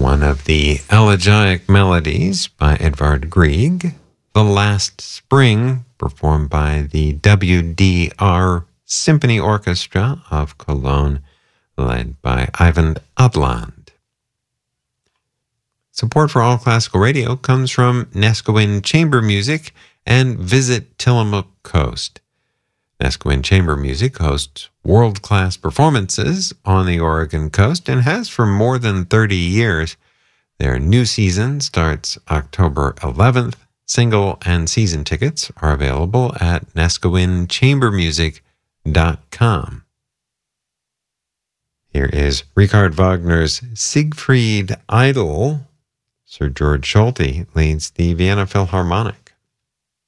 one of the elegiac melodies by Edvard Grieg, The Last Spring, performed by the WDR Symphony Orchestra of Cologne, led by Ivan Adland. Support for All Classical Radio comes from Neskowin Chamber Music and Visit Tillamook Coast. Neskowin Chamber Music hosts world-class performances on the Oregon coast and has for more than 30 years. Their new season starts October 11th. Single and season tickets are available at neskowin.chambermusic.com. Here is Richard Wagner's Siegfried Idle. Sir George Solti leads the Vienna Philharmonic.